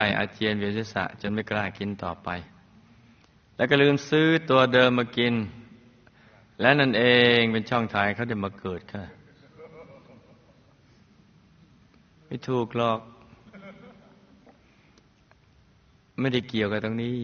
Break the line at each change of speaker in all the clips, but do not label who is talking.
อาเจียนเวียนศีรษะจนไม่กล้ากินต่อไปแล้วก็ลืมซื้อตัวเดิมมากินและนั่นเองเป็นช่องทางเขาได้มาเกิดค่ะไม่ถูกหรอกไม่ได้เกี่ยวกับตรงนี้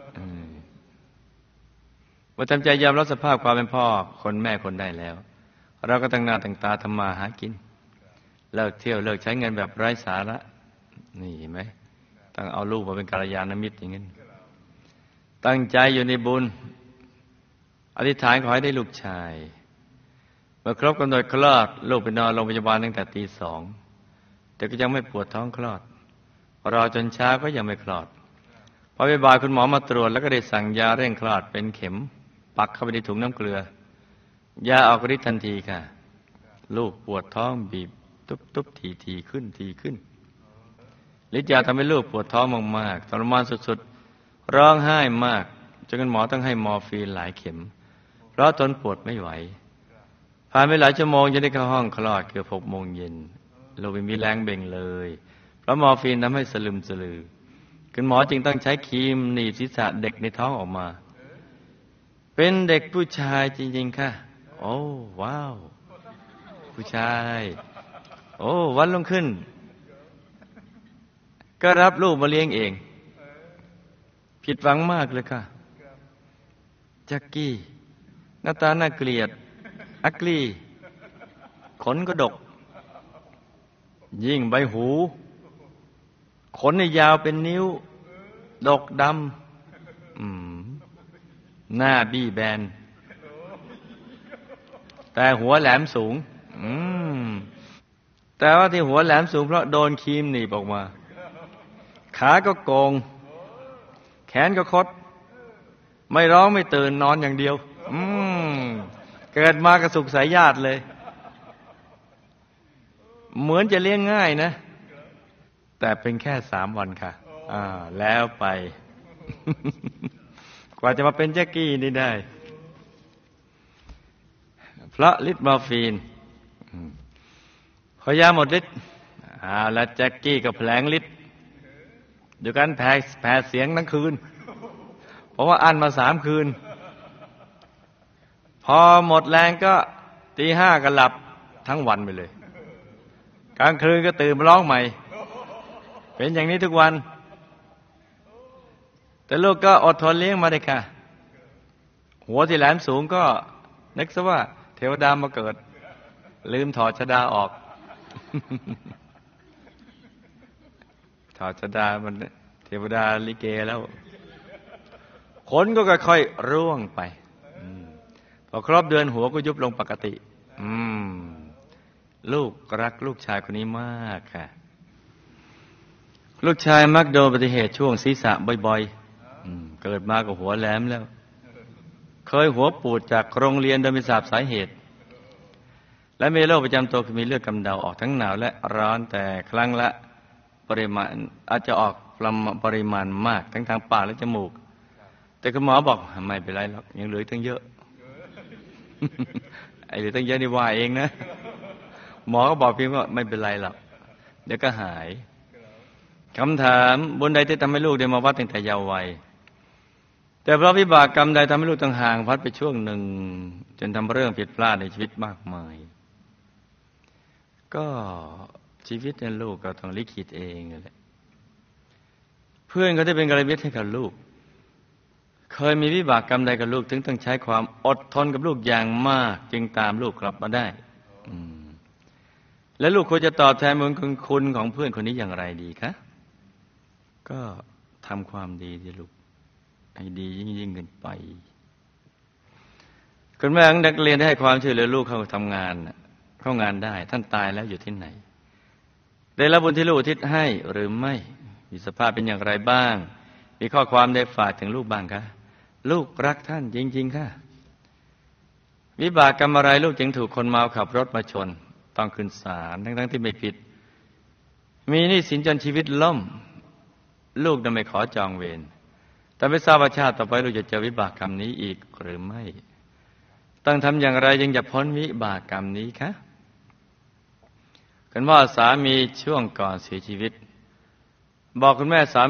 ว่าทำใจยอมรับสภาพความเป็นพ่อคนแม่คนได้แล้วเราก็ตั้งหน้าตั้งตาทำมาหากินเลิกเที่ยวเลิกใช้เงินแบบไร้สาระนี่เห็นไหมต้องเอาลูกมาเป็นกัลยาณมิตรอย่างนั้นตั้งใจอยู่ในบุญอธิษฐานขอให้ได้ลูกชายเมื่อครบกำหนดคลอดลูกไปนอนโรงพยาบาลตั้งแต่ตี 2แต่ก็ยังไม่ปวดท้องคลอดรอจนเช้าก็ยังไม่คลอดพอบ่ายคุณหมอมาตรวจแล้วก็ได้สั่งยาเร่งคลอดเป็นเข็มปักเข้าไปในถุงน้ำเกลือยาออกฤทธิ์ทันทีค่ะลูกปวดท้องบีบตุ๊บทีขึ้นฤทธิ์ยาทำให้ลูกปวดท้องมากๆทรมานสุดๆร้องไห้มากจนคุณหมอต้องให้มอร์ฟีนหลายเข็มเพราะทนปวดไม่ไหวผ่านไปหลายชั่วโมงจนได้เข้าห้องคลอดเกือบ6 โมงเย็นลูกไม่มีแรงเบ่งเลยเพราะมอร์ฟีนทำให้สลึมสลือคุณหมอจึงต้องใช้ครีมหนีบศีรษะเด็กในท้องออกมาเป็นเด็กผู้ชายจริงๆค่ะโอ้ว้าวผู้ชายโอ้วันรุ่งขึ้นก็รับลูกมาเลี้ยงเองผิดหวังมากเลยค่ะแจ็คกี้หน้าตาน่าเกลียดอักลี่ขนก็ดกยิ่งใบหูขนยาวเป็นนิ้วดกดำหน้าบี้แบนแต่หัวแหลมสูงแต่ว่าที่หัวแหลมสูงเพราะโดนครีมหนีบออกมาขาก็โกงแขนก็คดไม่ร้องไม่ตื่นนอนอย่างเดียวเกิดมากระสุกสายญาติเลยเหมือนจะเลี้ยงง่ายนะแต่เป็นแค่3 วันค่ะแล้วไป กว่าจะมาเป็นแจ็คกี้นี่ได้เพราะฤทธิ์มอร์ฟีนพอยาหมดฤทธิ์แล้วแจ็คกี้ก็แผลงฤทธิ์ด้วยการแผ่เสียงทั้งคืนเพราะว่าอั้นมา3 คืนพอหมดแรงก็ตี 5ก็หลับทั้งวันไปเลยกลางคืนก็ตื่นมาร้องใหม่เป็นอย่างนี้ทุกวันแต่ลูกก็อดทนเลี้ยงมาได้ค่ะหัวที่แหลมสูงก็นึกซะว่าเทวดามาเกิดลืมถอดชฎาออกถอดชฎามันเทวดาลิเกแล้วขนก็ค่อยๆร่วงไปพอครบเดือนหัวก็ยุบลงปกติลูกรักลูกชายคนนี้มากค่ะลูกชายมักโดนอุบัติเหตุช่วงศีรษะบ่อยๆเกิดมาก็หัวแหลมแล้วเคยหัวปูดจากโรงเรียนโดยไม่ทราบสาเหตุและมีโรคประจำตัวคือมีเลือดกำเดาออกทั้งหนาวและร้อนแต่ครั้งละปริมาณอาจจะออกปริมาณมากทั้งทางปากและจมูกแต่คุณหมอบอกไม่เป็นไรหรอกยังเหลือตั้งเยอะ ไอ้เหลือตั้งเยอะนี่ว่าเองนะหมอก็บอกเพียงว่าไม่เป็นไรหรอกเดี๋ยวก็หายคำถามบุญใดที่ทำให้ลูกได้มาวัดตั้งแต่เยาว์วัยแต่เพราะวิบากกรรมใดทำให้ลูกต้องห่างพัดไปช่วงหนึ่งจนทำเรื่องผิดพลาดในชีวิตมากมายก็ชีวิตในลูกก็ต้องลิขิตเองแหละเพื่อนเขาได้เป็นกัลยาณมิตรให้กับลูกเคยมีวิบากกรรมใดกับลูกถึงต้องใช้ความอดทนกับลูกอย่างมากจึงตามลูกกลับมาได้และลูกควรจะตอบแทนบุญคุณของเพื่อนคนนี้อย่างไรดีคะก็ทำความดีสิลูกให้ดียิ่งขึ้นไปคุณแม่ของนักเรียนได้ให้ความช่วยเหลือลูกเข้าทำงานเข้างานได้ท่านตายแล้วอยู่ที่ไหนได้รับบุญที่ลูกอุทิศให้หรือไม่มีสภาพเป็นอย่างไรบ้างมีข้อความได้ฝากถึงลูกบ้างคะลูกรักท่านจริงๆค่ะวิบากกรรมอะไรลูกจึงถูกคนเมาขับรถมาชนต้องขึ้นศาลทั้งที่ไม่ผิดมีหนี้สินจนชีวิตล่มลูกนั้นไม่ขอจองเวรแต่ไม่ทราบว่าชาติต่อไปลูกจะเจอวิบากกรรมนี้อีกหรือไม่ต้องทำอย่างไรจึงจะพ้นวิบากกรรมนี้คะกันว่าสามีช่วงก่อนเสียชีวิตบอกคุณแม่สา